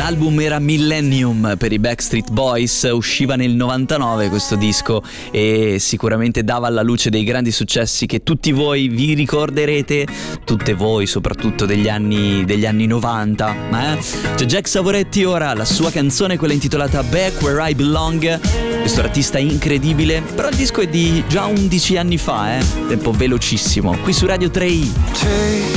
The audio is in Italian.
L'album era Millennium per i Backstreet Boys, usciva nel 99 questo disco e sicuramente dava alla luce dei grandi successi che tutti voi vi ricorderete, tutte voi soprattutto degli anni 90. C'è Jack Savoretti ora, la sua canzone, quella intitolata Back Where I Belong. Questo artista incredibile, però il disco è di già 11 anni fa, tempo velocissimo, qui su Radio 3i.